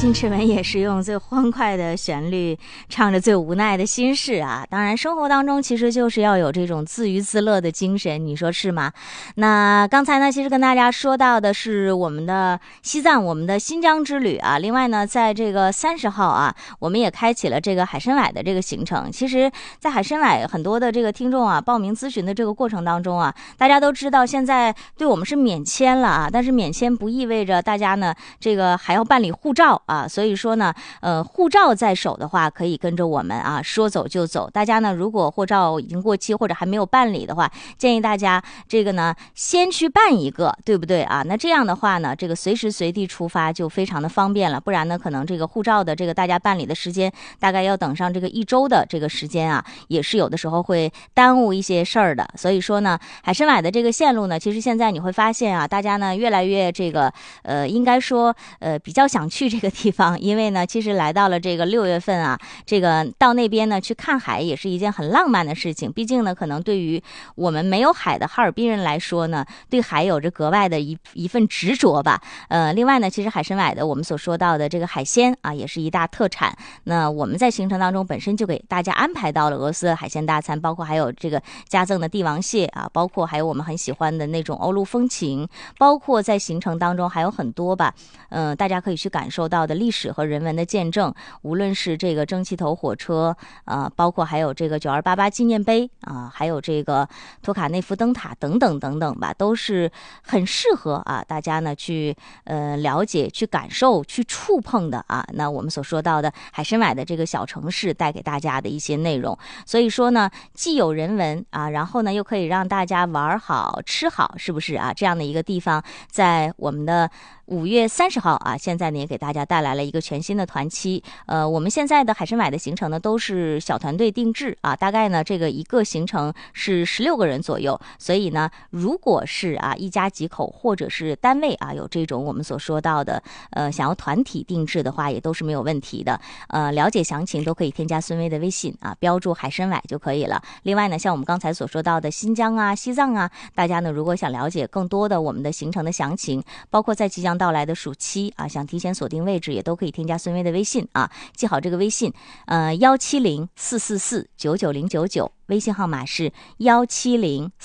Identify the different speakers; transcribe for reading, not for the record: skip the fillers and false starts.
Speaker 1: 金池文也是用最欢快的旋律唱着最无奈的心事啊。当然生活当中其实就是要有这种自娱自乐的精神，你说是吗？那刚才呢其实跟大家说到的是我们的西藏，我们的新疆之旅啊。另外呢在这个30号啊，我们也开启了这个海参崴的这个行程。其实在海参崴很多的这个听众啊报名咨询的这个过程当中啊，大家都知道现在对我们是免签了啊，但是免签不意味着大家呢这个还要办理护照啊，所以说呢护照在手的话可以跟着我们啊说走就走。大家呢如果护照已经过期或者还没有办理的话，建议大家这个呢先去办一个，对不对啊？那这样的话呢这个随时随地出发就非常的方便了，不然呢可能这个护照的这个大家办理的时间大概要等上这个1周的这个时间啊，也是有的时候会耽误一些事儿的。所以说呢海参崴的这个线路呢，其实现在你会发现啊，大家呢越来越这个应该说比较想去这个地方，因为呢其实来到了这个6月份啊，这个到那边呢去看海也是一件很浪漫的事情。毕竟呢可能对于我们没有海的哈尔滨人来说呢，对海有着格外的一份执着吧。另外呢其实海参崴的我们所说到的这个海鲜啊也是一大特产。那我们在行程当中本身就给大家安排到了俄罗斯海鲜大餐，包括还有这个加赠的帝王蟹啊，包括还有我们很喜欢的那种欧陆风情，包括在行程当中还有很多吧大家可以去感受到的历史和人文的见证，无论是这个蒸汽头火车包括还有这个9288纪念碑啊，还有这个托卡内夫灯塔等等等等吧，都是很适合啊大家呢去了解、去感受、去触碰的啊。那我们所说到的海参崴的这个小城市带给大家的一些内容，所以说呢既有人文啊，然后呢又可以让大家玩好吃好，是不是啊？这样的一个地方，在我们的5月30号啊，现在呢也给大家带来了一个全新的团期。我们现在的海参崴的行程呢都是小团队定制啊，大概呢这个一个行程是16个人左右，所以呢如果是啊一家几口或者是单位啊有这种我们所说到的想要团体定制的话，也都是没有问题的。了解详情都可以添加孙薇的微信啊，标注海参崴就可以了。另外呢像我们刚才所说到的新疆啊、西藏啊，大家呢如果想了解更多的我们的行程的详情，包括在即将到来的暑期啊，想提前锁定位置也都可以添加孙薇的微信啊，记好这个微信170-444-99099，微信号码是170